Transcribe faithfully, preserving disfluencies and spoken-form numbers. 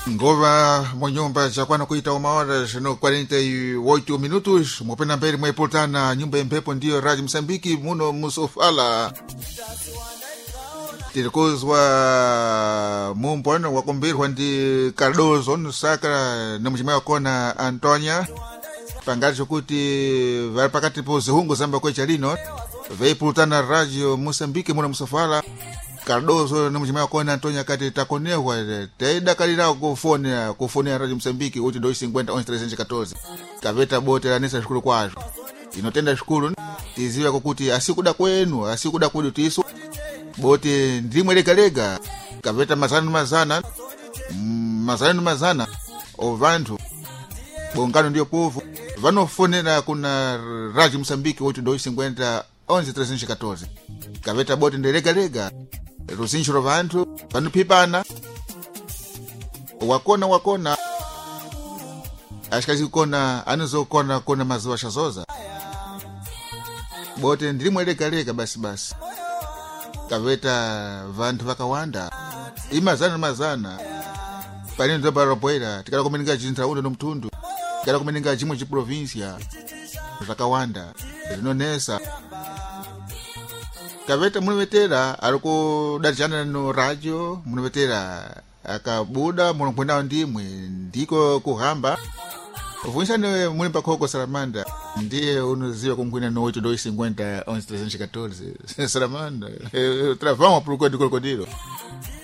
Ngova mwenyumba za kwana kuita uma horas no quarenta e oito minutos mupena mbele mwepultana nyumba empepo ndiyo Rádio Moçambique muno musofala tilikozwa mumpano wakumbirwa ndi Cardoso nusaka na mjima wakona Antônia pangati kuti vari pakati po zihungu zamba kwecha lino veipultana Rádio Moçambique muno musofala Cardoso na mjima wakona Antônia kati takonewa teida kalira kufonea kufonea Rádio Moçambique uti dois cinquenta onze trezentos e quatorze kaveta bote la nesa shukuru kwazo inotenda shukuru tiziwa kukuti asikuda kwenu asikuda kwedu tisu bote ndimwe lega kaveta mazana mazana mazana mazana o vantu bongano ndio povu vanofonera kuna Rádio Moçambique uti dois cinquenta onze trezentos e quatorze kaveta bote ndelega lega ruzinshiro vantu vanupipana wakona wakona ashikazi kona anozokona kona mazuwa shazoza bote ndilimwe lega lega basi basi kaveta vantu vakawanda imazana mazana panini ndo baropoera tikala kumeninga jintra uno no mtundu tikala kumeninga jimwe chiprovincia vakawanda zinonesa kaveta munovetera aliko darijana no radio munovetera akabuda munokwenda ndimwe ndiko kuhamba ufunisane muli pakoko Salamanda ndiye unoziwa kumkwina no oito dois cinquenta onze trezentos e quatorze Salamanda travamos pro código crocodilo